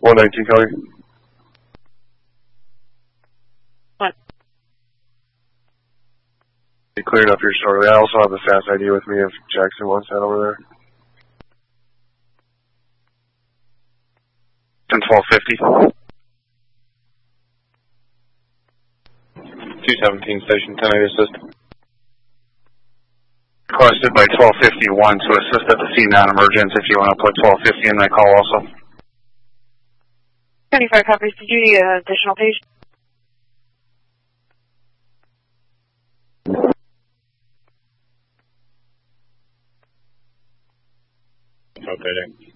119 Kelly. What? Be cleared up here shortly. I also have the fast ID with me if Jackson wants that over there. 1250. 217 station 10 assist. Requested by 1251 to assist at the scene non-emergence if you want to put 1250 in that call also. 25 copies. Did you need an additional page? Okay.